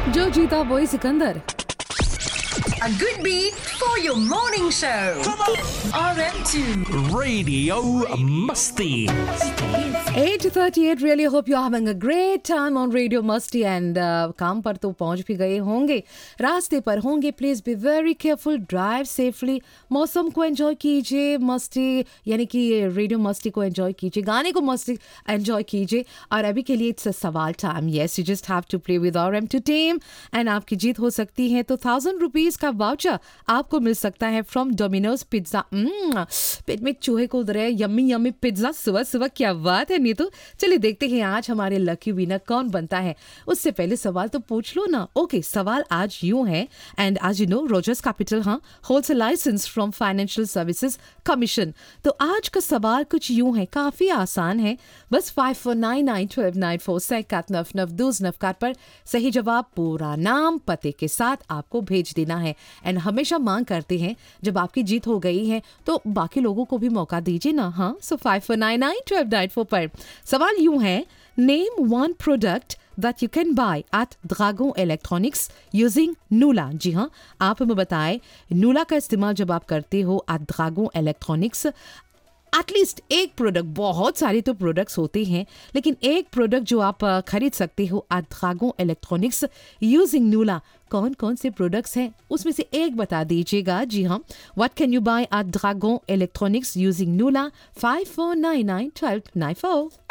जो जीता वही Sikandar. A good beat for your morning show. RM2 Radio Musty. 8:38 really hope you're having a great time on Radio Musty and काम पर तो पहुंच भी गए होंगे, रास्ते पर होंगे। Please be very careful, drive safely, मौसम को एंजॉय कीजिए, मस्ती यानी कि रेडियो मस्ती को एंजॉय कीजिए, गाने को मस्ती एंजॉय कीजिए। और अभी के लिए इट्स अ सवाल time. Yes, you just have to play with RM2 team and आपकी जीत हो सकती है। तो 1000 रुपीज का वाउचर आपको मिल सकता है फ्रॉम डोमिनोज पिज्जा। पेट में चूहे कूद रहे, यम्मी यम्मी पिज्जा सुबह सुबह, क्या बात है। नहीं तो चलिए देखते हैं आज हमारे लकी विनर कौन बनता है। उससे पहले सवाल तो पूछ लो ना। ओके, सवाल आज यूं है, एंड आज you know Rogers capital holds a licence from financial services commission. तो आज का सवाल कुछ यूं है, काफी आसान है। बस 54991294 9992 पर सही जवाब, पूरा नाम पते के साथ आपको भेज देना है। एंड हमेशा मांग करते हैं जब आपकी जीत हो गई है तो बाकी लोगों को भी मौका दीजिए ना। हाँ, सो 54991294 पर सवाल यूं है, name one product that you can buy at Dragon Electronics using Nula। जी हाँ, आप हमें बताएं नूला का इस्तेमाल जब आप करते हो at Dragon Electronics, एटलीस्ट एक प्रोडक्ट, बहुत सारे तो प्रोडक्ट्स होते हैं, लेकिन एक प्रोडक्ट जो आप खरीद सकते हो एट ड्रैगन इलेक्ट्रॉनिक्स यूजिंग नूला। कौन कौन से प्रोडक्ट्स हैं उसमें से एक बता दीजिएगा। जी हाँ, what can you by eight dragon electronics using नूला? 54991294।